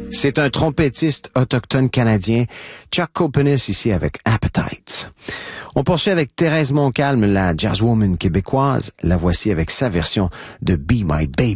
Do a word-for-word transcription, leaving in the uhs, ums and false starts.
C'est un trompettiste autochtone canadien, Chuck Copenus, ici avec Appetites. On poursuit avec Thérèse Montcalm, la jazzwoman québécoise. La voici avec sa version de Be My Baby.